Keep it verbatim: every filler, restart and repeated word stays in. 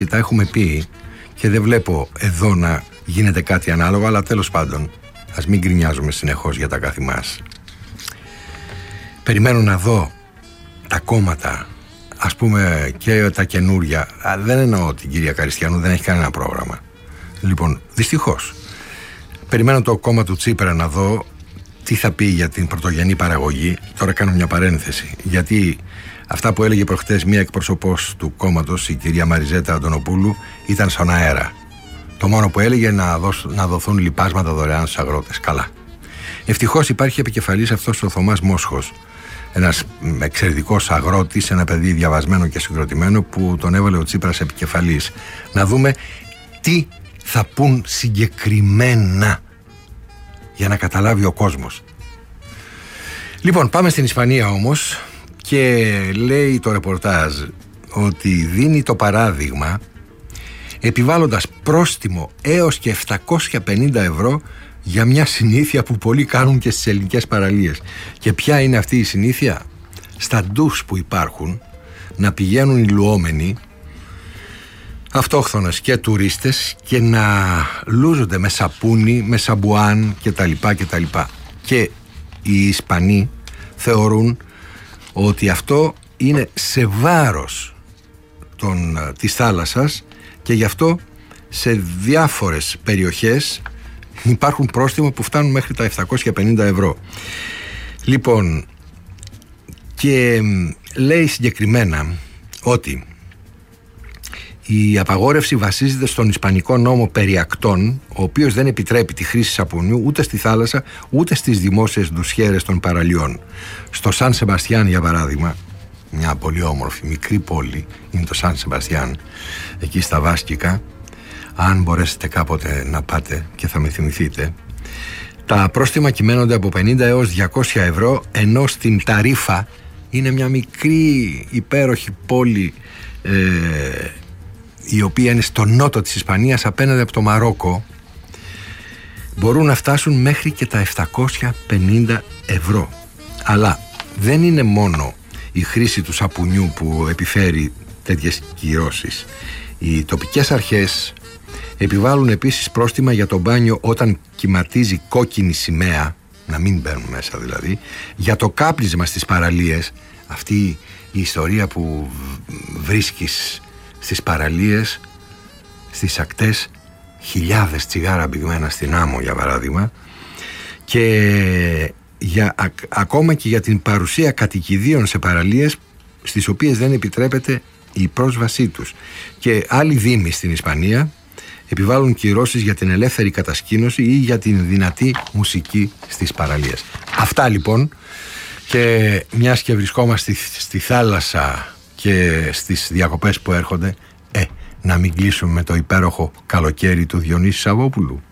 Τα έχουμε πει και δεν βλέπω εδώ να γίνεται κάτι ανάλογο, αλλά τέλος πάντων ας μην γκρινιάζουμε συνεχώς για τα κάθε μας. Περιμένω να δω τα κόμματα, ας πούμε και τα καινούρια. Δεν εννοώ την κυρία Καριστιανού, δεν έχει κανένα πρόγραμμα. Λοιπόν, δυστυχώς περιμένω το κόμμα του Τσίπρα να δω τι θα πει για την πρωτογενή παραγωγή. Τώρα κάνω μια παρένθεση, γιατί αυτά που έλεγε προχτές μία εκπροσωπός του κόμματος, η κυρία Μαριζέτα Αντωνοπούλου, ήταν στον αέρα. Το μόνο που έλεγε να, δώσ, να δοθούν λιπάσματα δωρεάν στους αγρότες. Καλά. Ευτυχώς υπάρχει επικεφαλής αυτός ο Θωμάς Μόσχος, ένας εξαιρετικός αγρότης, ένα παιδί διαβασμένο και συγκροτημένο που τον έβαλε ο Τσίπρας επικεφαλής. Να δούμε τι θα πούν συγκεκριμένα για να καταλάβει ο κόσμος. Λοιπόν, πάμε στην Ισπανία όμως και λέει το ρεπορτάζ ότι δίνει το παράδειγμα επιβάλλοντας πρόστιμο έως και επτακόσια πενήντα ευρώ για μια συνήθεια που πολλοί κάνουν και στις ελληνικές παραλίες. Και ποια είναι αυτή η συνήθεια? Στα ντους που υπάρχουν να πηγαίνουν οι λουόμενοι, αυτόχθονες και τουρίστες, και να λούζονται με σαπούνι, με σαμπουάν κτλ. κτλ. Και οι Ισπανοί θεωρούν ότι αυτό είναι σε βάρος των, της θάλασσας, και γι' αυτό σε διάφορες περιοχές υπάρχουν πρόστιμα που φτάνουν μέχρι τα επτακόσια πενήντα ευρώ. Λοιπόν, και λέει συγκεκριμένα ότι η απαγόρευση βασίζεται στον Ισπανικό νόμο περί ακτών, ο οποίος δεν επιτρέπει τη χρήση σαπουνιού ούτε στη θάλασσα ούτε στις δημόσιες ντουσιέρες των παραλιών. Στο Σαν Σεμπαστιάν, για παράδειγμα, μια πολύ όμορφη μικρή πόλη είναι το Σαν Σεμπαστιάν, εκεί στα Βάσκικα, αν μπορέσετε κάποτε να πάτε και θα με θυμηθείτε, τα πρόστιμα κυμαίνονται από πενήντα έως διακόσια ευρώ, ενώ στην Ταρίφα, είναι μια μικρή υπέροχη πόλη ε, η οποία είναι στο νότο της Ισπανίας, απέναντι από το Μαρόκο, μπορούν να φτάσουν μέχρι και τα επτακόσια πενήντα ευρώ. Αλλά δεν είναι μόνο η χρήση του σαπουνιού που επιφέρει τέτοιες κυρώσεις. Οι τοπικές αρχές επιβάλλουν επίσης πρόστιμα για το μπάνιο όταν κυματίζει κόκκινη σημαία, να μην μπαίνουν μέσα δηλαδή, για το κάπνισμα στις παραλίες. Αυτή η ιστορία που βρίσκεις στις παραλίες, στις ακτές, χιλιάδες τσιγάρα μπηγμένα στην άμμο, για παράδειγμα, και για, α, ακόμα και για την παρουσία κατοικιδίων σε παραλίες στις οποίες δεν επιτρέπεται η πρόσβασή τους. Και άλλοι δήμοι στην Ισπανία επιβάλλουν κυρώσεις για την ελεύθερη κατασκήνωση ή για την δυνατή μουσική στις παραλίες. Αυτά λοιπόν, και μιας και βρισκόμαστε στη, στη θάλασσα και στις διακοπές που έρχονται, ε, να μην κλείσουμε με το υπέροχο καλοκαίρι του Διονύση Σαββόπουλου.